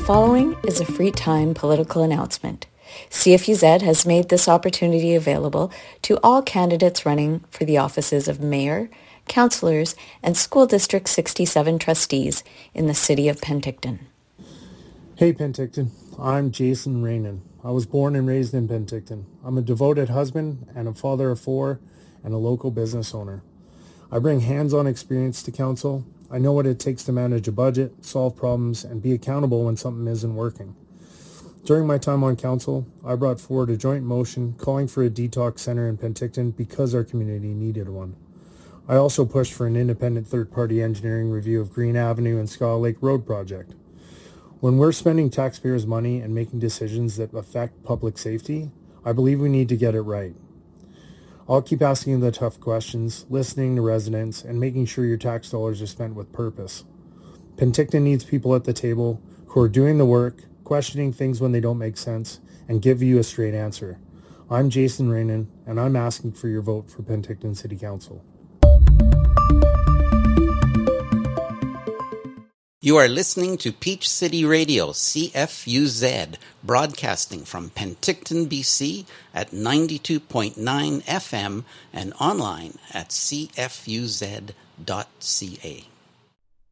following is a free time political announcement. CFUZ has made this opportunity available to all candidates running for the offices of mayor, councillors, and School District 67 trustees in the city of Penticton. Hey Penticton, I'm Jason Rainin. I was born and raised in Penticton. I'm a devoted husband and a father of 4 and a local business owner. I bring hands-on experience to council. I know what it takes to manage a budget, solve problems, and be accountable when something isn't working. During my time on council, I brought forward a joint motion calling for a detox center in Penticton because our community needed one. I also pushed for an independent third-party engineering review of Green Avenue and Squaw Lake Road project. When we're spending taxpayers' money and making decisions that affect public safety, I believe we need to get it right. I'll keep asking the tough questions, listening to residents, and making sure your tax dollars are spent with purpose. Penticton needs people at the table who are doing the work, questioning things when they don't make sense, and give you a straight answer. I'm Jason Rainin, and I'm asking for your vote for Penticton City Council. You are listening to Peach City Radio, CFUZ, broadcasting from Penticton, BC at 92.9 FM and online at cfuz.ca.